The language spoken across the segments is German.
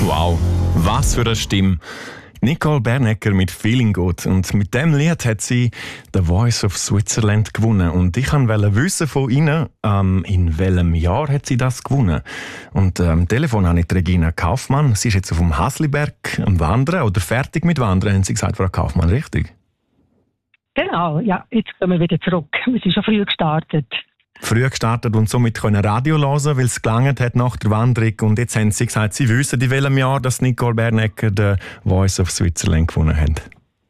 Wow, was für eine Stimme. Nicole Bernecker mit «Feeling Good». Und mit dem Lied hat sie «The Voice of Switzerland» gewonnen. Und ich wollte wissen von Ihnen, in welchem Jahr hat sie das gewonnen? Und am Telefon habe ich Regina Kaufmann. Sie ist jetzt auf dem Hasliberg am Wandern oder fertig mit Wandern, haben Sie gesagt, Frau Kaufmann, richtig? Genau, ja, jetzt kommen wir wieder zurück. Wir sind schon früh gestartet. Früh gestartet und somit können Radio hören, weil es gelangt hat nach der Wanderung. Und jetzt haben Sie gesagt, Sie wissen, in welchem Jahr dass Nicole Bernecker «The Voice of Switzerland» gewonnen hat.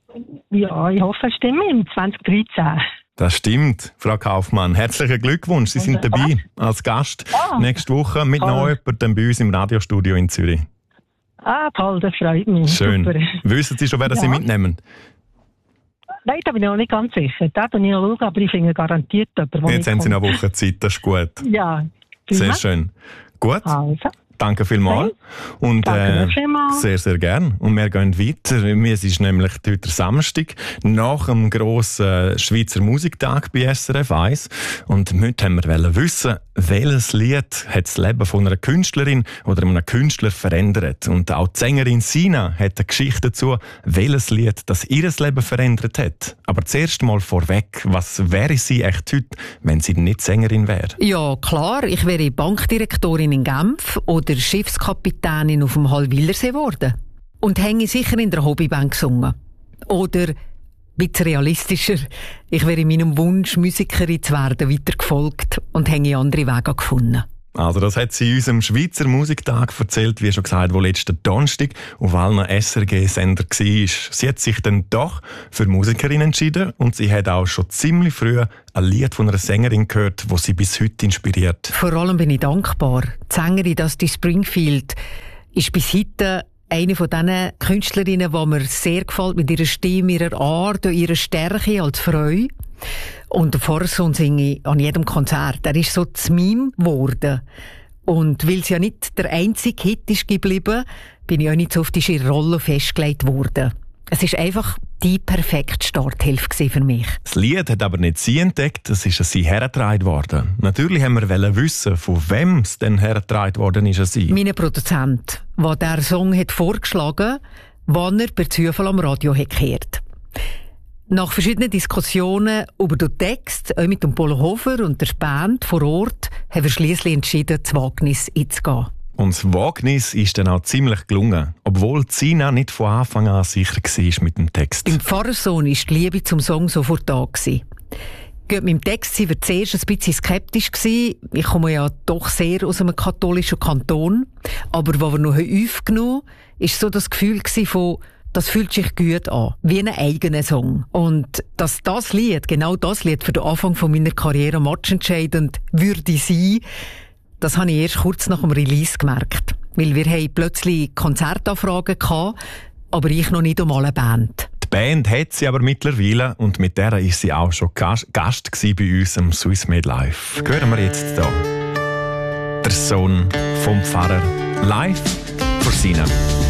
Ja, ich hoffe, es stimmt, im 2013. Das stimmt, Frau Kaufmann. Herzlichen Glückwunsch. Sie sind dabei als Gast nächste Woche mit noch jemandem bei uns im Radiostudio in Zürich. Ah, toll, das freut mich. Schön. Super. Wissen Sie schon, wer Sie mitnehmen? Nein, da bin ich noch nicht ganz sicher. Da bin ich noch schauen, aber ich finde garantiert jemanden, Jetzt haben Sie noch eine Woche Zeit, das ist gut. Ja. Sehr schön. Gut. Also. Danke vielmals. Und sehr, sehr gern. Und wir gehen weiter. Es ist nämlich heute Samstag, nach dem grossen Schweizer Musiktag bei SRF 1. Und heute haben wir wissen, welches Lied hat das Leben von einer Künstlerin oder einem Künstler verändert. Und auch die Sängerin Sina hat eine Geschichte dazu, welches Lied das ihr Leben verändert hat. Aber zuerst mal vorweg, was wäre sie echt heute, wenn sie nicht Sängerin wäre? Ja, klar. Ich wäre Bankdirektorin in Genf oder Schiffskapitänin auf dem Hallwilersee geworden. Und hänge sicher in der Hobbybank gesungen. Oder, ein bisschen realistischer, ich wäre meinem Wunsch, Musikerin zu werden, weitergefolgt und hänge andere Wege gefunden. Also das hat sie uns am Schweizer Musiktag erzählt, wie schon gesagt, wo letzten Donnerstag auf allen SRG-Sender war. Sie hat sich dann doch für Musikerin entschieden und sie hat auch schon ziemlich früh ein Lied von einer Sängerin gehört, das sie bis heute inspiriert. Vor allem bin ich dankbar. Die Sängerin Dusty Springfield ist bis heute eine von diesen Künstlerinnen, die mir sehr gefällt mit ihrer Stimme, ihrer Art und ihrer Stärke als Frau. Und den Vorsong singe ich an jedem Konzert. Er ist so zu Meme geworden. Und weil es ja nicht der einzige Hit ist geblieben, bin ich auch nicht so auf die Rolle festgelegt worden. Es ist einfach die perfekte Starthilfe für mich. Das Lied hat aber nicht sie entdeckt, es ist an sie hergetragen worden. Natürlich haben wir wissen, von wem es denn hergetragen worden ist an sie. Mein Produzent, der diesen Song hat vorgeschlagen, wann er per Zufall am Radio hat gehört. Nach verschiedenen Diskussionen über den Text, auch mit dem Polo Hofer und der Band vor Ort, haben wir schliesslich entschieden, das Wagnis einzugehen. Und das Wagnis ist dann auch ziemlich gelungen, obwohl Sina nicht von Anfang an sicher war mit dem Text. Beim Pfarrersohn war die Liebe zum Song sofort da. Mit meinem Text waren wir zuerst ein bisschen skeptisch. Ich komme ja doch sehr aus einem katholischen Kanton. Aber was wir noch aufgenommen haben, war so das Gefühl von, das fühlt sich gut an, wie ein eigener Song. Und dass das Lied, genau das Lied für den Anfang von meiner Karriere matchentscheidend würde sein, das habe ich erst kurz nach dem Release gemerkt. Weil wir haben plötzlich Konzertanfragen gehabt, aber ich noch nicht einmal eine Band. Die Band hat sie aber mittlerweile und mit der ist sie auch schon Gast bei uns am Swiss Made Live. Hören wir jetzt hier. Der Sohn vom Pfarrer live für Sina.